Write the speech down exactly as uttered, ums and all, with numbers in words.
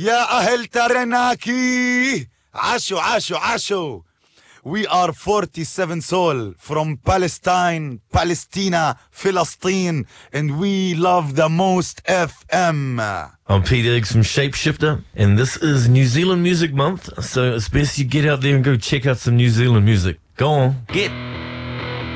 يا أهل ترناكي عاشوا عاشوا عاشوا. We are forty-seven Soul from Palestine, Palestina, Philistine, and we love the most F M. I'm Pete Eggs from Shapeshifter, and this is New Zealand Music Month, so it's best you get out there and go check out some New Zealand music. Go on, get